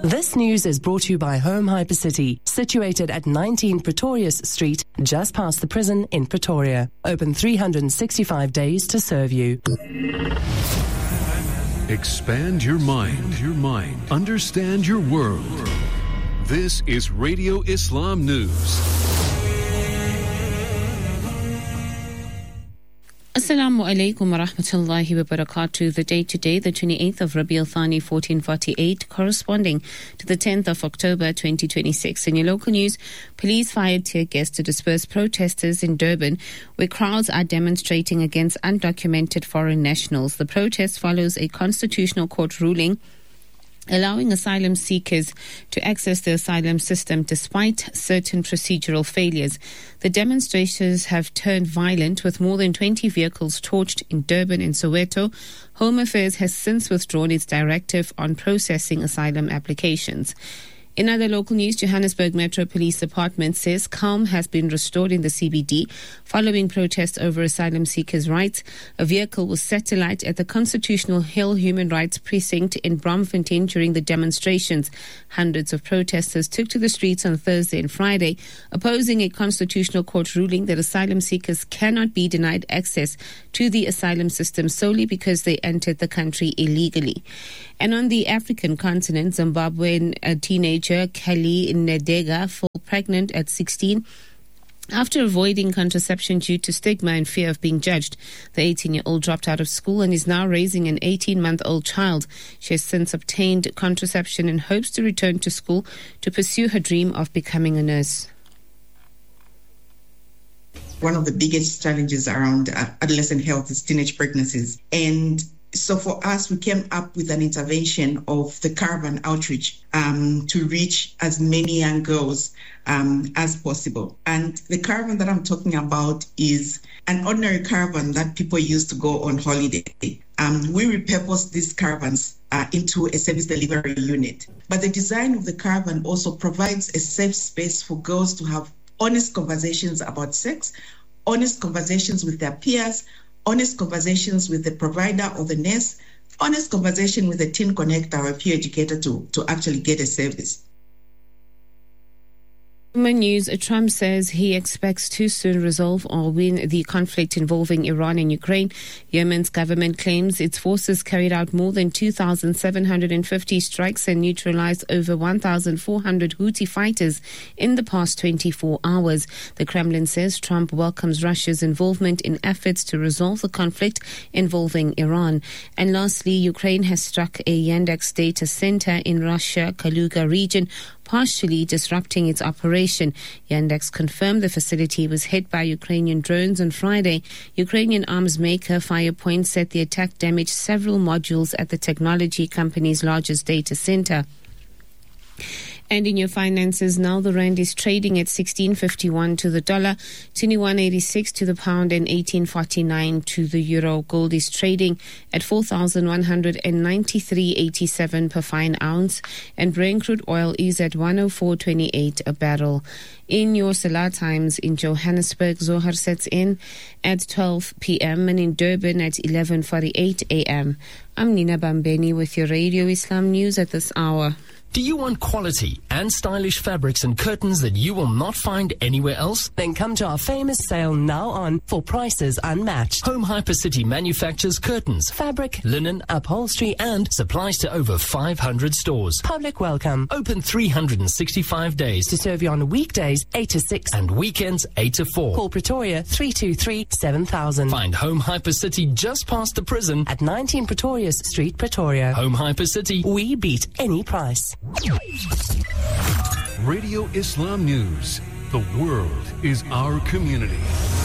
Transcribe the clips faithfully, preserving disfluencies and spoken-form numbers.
This news is brought to you by Home Hypercity, situated at nineteen Pretorius Street, just past the prison in Pretoria. Open three hundred sixty-five days to serve you. Expand your mind, your mind. Understand your world. This is Radio Islam News. Assalamu alaikum wa rahmatullahi wa barakatuh. The date today, the twenty-eighth of Rabi al-Thani fourteen forty-eight, corresponding to the tenth of October twenty twenty-six. In your local news, police fired tear gas to disperse protesters in Durban, where crowds are demonstrating against undocumented foreign nationals. The protest follows a constitutional court ruling allowing asylum seekers to access the asylum system despite certain procedural failures. The demonstrations have turned violent, with more than twenty vehicles torched in Durban and Soweto. Home Affairs has since withdrawn its directive on processing asylum applications. In other local news, Johannesburg Metro Police Department says calm has been restored in the C B D following protests over asylum seekers' rights. A vehicle was set alight at the Constitutional Hill Human Rights Precinct in Braamfontein during the demonstrations. Hundreds of protesters took to the streets on Thursday and Friday, opposing a constitutional court ruling that asylum seekers cannot be denied access to the asylum system solely because they entered the country illegally. And on the African continent, Zimbabwean a teenager Kelly Ndega fell pregnant at sixteen after avoiding contraception due to stigma and fear of being judged. The eighteen-year-old dropped out of school and is now raising an eighteen-month-old child. She has since obtained contraception and hopes to return to school to pursue her dream of becoming a nurse. One of the biggest challenges around adolescent health is teenage pregnancies. And so for us, we came up with an intervention of the caravan outreach um, to reach as many young girls um, as possible. And the caravan that I'm talking about is an ordinary caravan that people use to go on holiday. Um, we repurposed these caravans uh, into a service delivery unit. But the design of the caravan also provides a safe space for girls to have honest conversations about sex, honest conversations with their peers, honest conversations with the provider or the nurse, honest conversation with a teen connector or a peer educator to, to actually get a service. News, Trump says he expects to soon resolve or win the conflict involving Iran and Ukraine. Yemen's government claims its forces carried out more than two thousand seven hundred fifty strikes and neutralized over one thousand four hundred Houthi fighters in the past twenty-four hours. The Kremlin says Trump welcomes Russia's involvement in efforts to resolve the conflict involving Iran. And lastly, Ukraine has struck a Yandex data center in Russia, Kaluga region, partially disrupting its operation. Yandex confirmed the facility was hit by Ukrainian drones on Friday. Ukrainian arms maker Firepoint said the attack damaged several modules at the technology company's largest data center. And in your finances now, the rand is trading at sixteen fifty-one to the dollar, twenty-one eighty-six to the pound, and eighteen forty-nine to the euro. Gold is trading at four thousand one hundred ninety-three eighty-seven per fine ounce, and Brent crude oil is at one oh four twenty-eight a barrel. In your Salah times, in Johannesburg, Zohar sets in at twelve p.m. and in Durban at eleven forty-eight a.m. I'm Nina Bambeni with your Radio Islam News at this hour. Do you want quality and stylish fabrics and curtains that you will not find anywhere else? Then come to our famous sale now on for prices unmatched. Home Hypercity manufactures curtains, Fabric, linen, upholstery and supplies to over five hundred stores. Public welcome. Open three hundred sixty-five days to serve you on weekdays eight to six and weekends eight to four. Call Pretoria three two three, seven thousand. Find Home Hypercity just past the prison at nineteen Pretorius Street, Pretoria. Home Hypercity. We beat any price. Radio Islam News. The world is our community.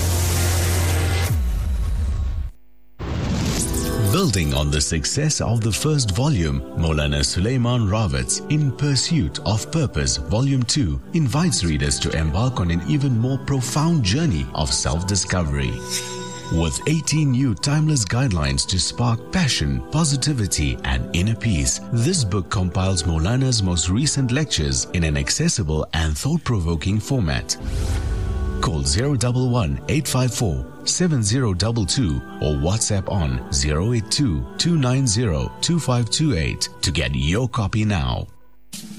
Building on the success of the first volume, Maulana Sulaiman Rawat's In Pursuit of Purpose Volume two invites readers to embark on an even more profound journey of self-discovery. With eighteen new timeless guidelines to spark passion, positivity, and inner peace, this book compiles Maulana's most recent lectures in an accessible and thought-provoking format. Call zero one one, eight five four, seven zero two two or WhatsApp on zero eight two, two nine zero, two five two eight to get your copy now.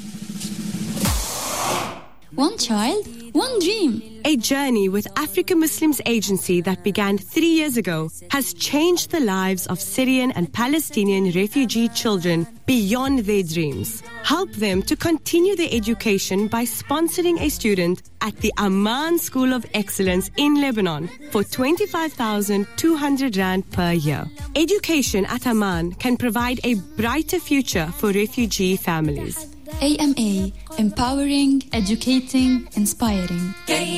one child, one dream. A journey with African Muslims Agency that began three years ago has changed the lives of Syrian and Palestinian refugee children beyond their dreams. Help them to continue their education by sponsoring a student at the Amman School of Excellence in Lebanon for twenty-five thousand two hundred rand per year. Education at Amman can provide a brighter future for refugee families. A M A, empowering, educating, inspiring.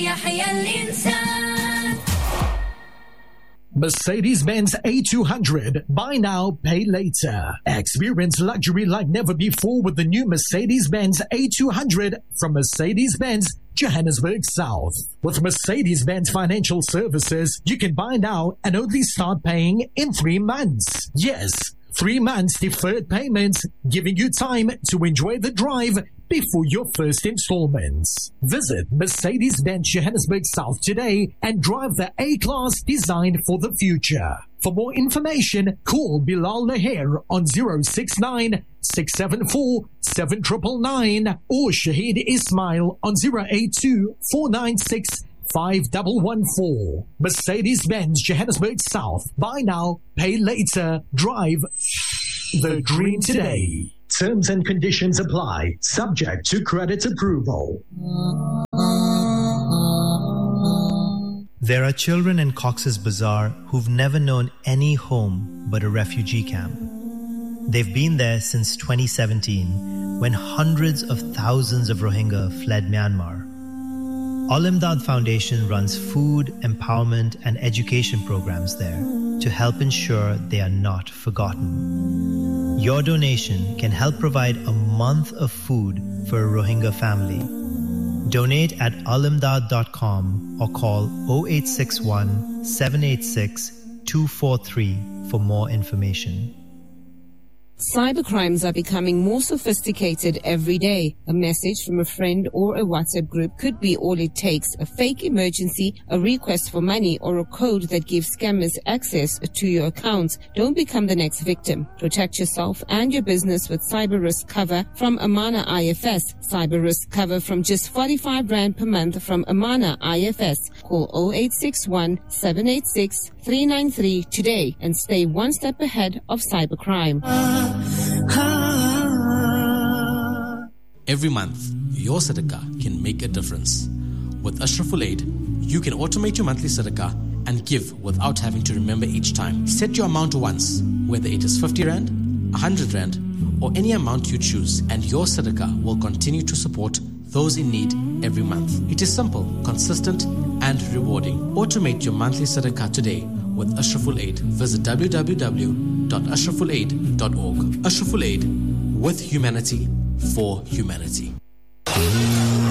Mercedes-Benz A two hundred. Buy now, pay later. Experience luxury like never before with the new Mercedes-Benz A two hundred from Mercedes-Benz Johannesburg South. With Mercedes-Benz Financial Services, you can buy now and only start paying in three months. Yes, three months deferred payments, giving you time to enjoy the drive before your first installments. Visit Mercedes-Benz Johannesburg South today and drive the A-Class designed for the future. For more information, call Bilal Laher on zero six nine, six seven four, seven nine nine nine or Shahid Ismail on zero eight two, four nine six, five one one four. Mercedes-Benz Johannesburg South. Buy now, pay later. Drive the dream today. Terms and conditions apply. Subject to credit approval. There are children in Cox's Bazar who've never known any home but a refugee camp. They've been there since twenty seventeen, when hundreds of thousands of Rohingya fled Myanmar. Al-Imdad Foundation runs food, empowerment and education programs there to help ensure they are not forgotten. Your donation can help provide a month of food for a Rohingya family. Donate at alimdad dot com or call zero eight six one, seven eight six, two four three for more information. Cybercrimes are becoming more sophisticated every day. A message from a friend or a WhatsApp group could be all it takes. A fake emergency, a request for money, or a code that gives scammers access to your accounts. Don't become the next victim. Protect yourself and your business with cyber risk cover from Amana I F S. Cyber risk cover from just forty-five rand per month from Amana I F S. Call zero eight six one, seven eight six, three nine three today and stay one step ahead of cybercrime. Every month, your Sadaqah can make a difference. With Ashraful Aid, you can automate your monthly Sadaqah and give without having to remember each time. Set your amount once, whether it is fifty rand, one hundred rand, or any amount you choose, and your Sadaqah will continue to support those in need every month. It is simple, consistent, and rewarding. Automate your monthly Sadaqah today with Ashraful Aid. Visit w w w dot ashraful aid dot org. Ashraful Aid, with humanity, for humanity.